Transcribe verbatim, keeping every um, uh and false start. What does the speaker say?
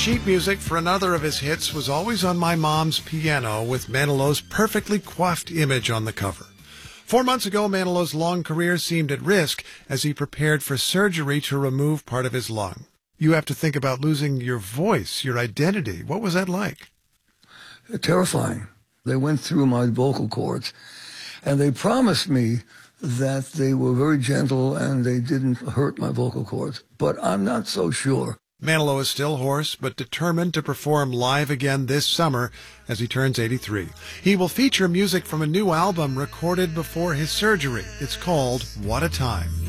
Sheet music for another of his hits was always on my mom's piano, with Manilo's perfectly coiffed image on the cover. Four months ago, Manilo's long career seemed at risk as he prepared for surgery to remove part of his lung. You have to think about losing your voice, your identity. What was that like? Terrifying. They went through my vocal cords, and they promised me that they were very gentle and they didn't hurt my vocal cords. But I'm not so sure. Manilo is still hoarse, but determined to perform live again this summer as he turns eighty-three. He will feature music from a new album recorded before his surgery. It's called What a Time.